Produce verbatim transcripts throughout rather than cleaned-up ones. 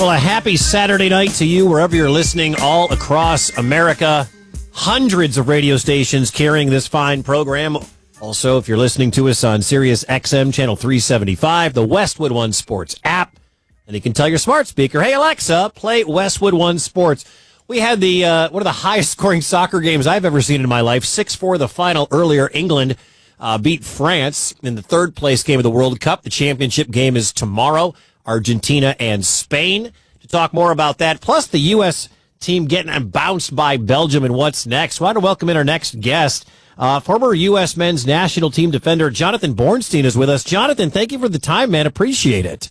Well, a happy Saturday night to you wherever you're listening all across America. Hundreds of radio stations carrying this fine program. Also, if you're listening to us on Sirius X M Channel three seventy-five, the Westwood One Sports app, and you can tell your smart speaker, hey, Alexa, play Westwood One Sports. We had the uh, one of the highest scoring soccer games I've ever seen in my life. six four the final earlier. England uh, beat France in the third place game of the World Cup. The championship game is tomorrow. Argentina and Spain. To talk more about that, plus the U S team getting bounced by Belgium and what's next, I want to welcome in our next guest. Uh, former U S men's national team defender Jonathan Bornstein is with us. Jonathan, thank you for the time, man. Appreciate it.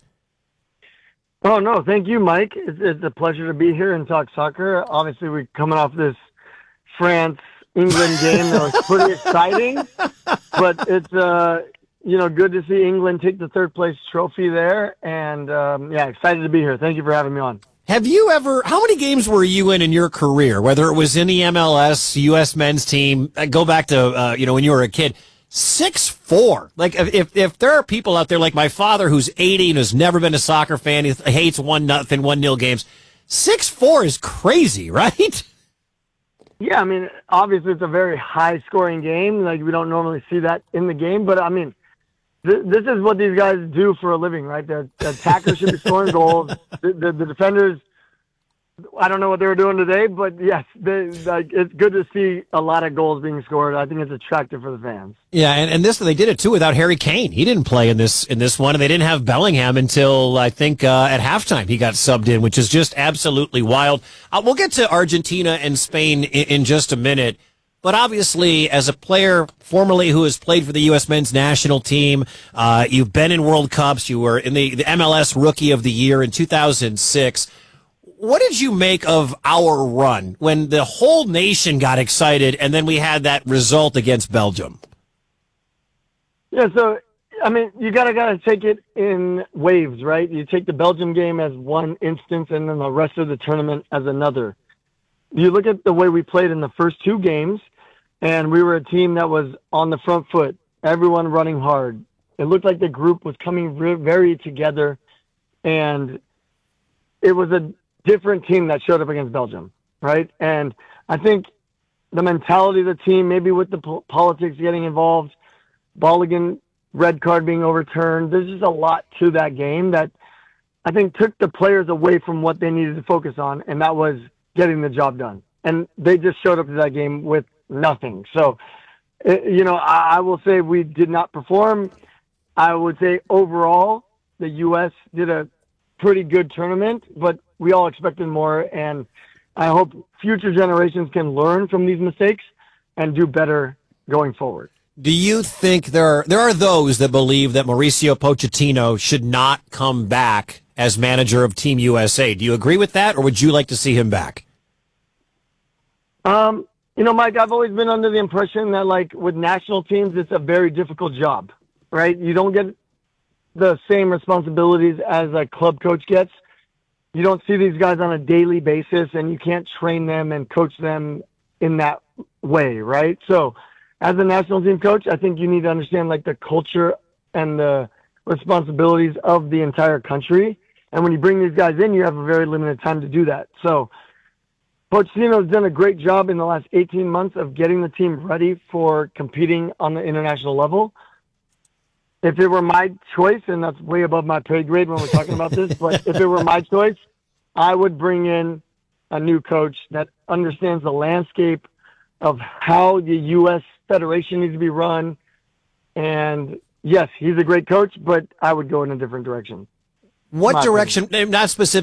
Oh, no, thank you, Mike. It's, it's a pleasure to be here and talk soccer. Obviously, we're coming off this France-England game that was pretty exciting, but it's, uh, you know, good to see England take the third-place trophy there, and, um, yeah, excited to be here. Thank you for having me on. Have you ever, how many games were you in in your career, whether it was in the M L S, U S men's team, go back to, uh, you know, when you were a kid, six four. Like, if if there are people out there like my father who's eighty and has never been a soccer fan, he hates one nothing, one nil games, six four is crazy, right? Yeah, I mean, obviously it's a very high-scoring game. Like, we don't normally see that in the game, but, I mean, this is what these guys do for a living, right? The, the attackers should be scoring goals. The, the, the defenders, I don't know what they were doing today, but yes, they, like, it's good to see a lot of goals being scored. I think it's attractive for the fans. Yeah, and, and this they did it too without Harry Kane. He didn't play in this in this one, and they didn't have Bellingham until I think uh, at halftime he got subbed in, which is just absolutely wild. Uh, we'll get to Argentina and Spain in, in just a minute. But obviously, as a player formerly who has played for the U S men's national team, uh, you've been in World Cups. You were in the, the M L S Rookie of the Year in two thousand six. What did you make of our run when the whole nation got excited and then we had that result against Belgium? Yeah, so, I mean, you got to gotta take it in waves, right? You take the Belgium game as one instance and then the rest of the tournament as another. You look at the way we played in the first two games, and we were a team that was on the front foot, everyone running hard. It looked like the group was coming re- very together, and it was a different team that showed up against Belgium, right? And I think the mentality of the team, maybe with the po- politics getting involved, Balogun red card being overturned, there's just a lot to that game that I think took the players away from what they needed to focus on, and that was getting the job done. And they just showed up to that game with nothing. So, you know, I, I will say we did not perform. I would say overall, the U S did a pretty good tournament, but we all expected more. And I hope future generations can learn from these mistakes and do better going forward. Do you think there are, there are those that believe that Mauricio Pochettino should not come back as manager of Team U S A? Do you agree with that, or would you like to see him back? Um, you know, Mike, I've always been under the impression that, like, with national teams, it's a very difficult job, right? You don't get the same responsibilities as a club coach gets. You don't see these guys on a daily basis, and you can't train them and coach them in that way, right? So as a national team coach, I think you need to understand, like, the culture and the responsibilities of the entire country. And when you bring these guys in, you have a very limited time to do that. So Pochettino's done a great job in the last eighteen months of getting the team ready for competing on the international level. If it were my choice, and that's way above my pay grade when we're talking about this, but if it were my choice, I would bring in a new coach that understands the landscape of how the U S Federation needs to be run. And yes, he's a great coach, but I would go in a different direction. What direction, not specific